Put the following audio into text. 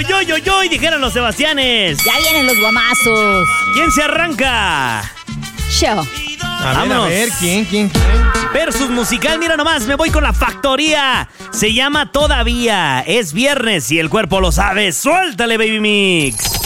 uy, dijeron los Sebastianes. Ya vienen los guamazos. ¿Quién se arranca? Yo. A ver, ¿quién? Versus musical, mira nomás, me voy con La Factoría. Se llama Todavía. Es viernes y el cuerpo lo sabe. ¡Suéltale, Baby Mix!